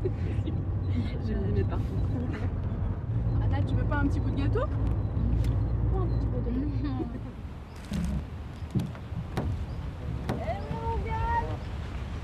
Je vais les mettre partout. Anna, tu veux pas un petit bout de gâteau?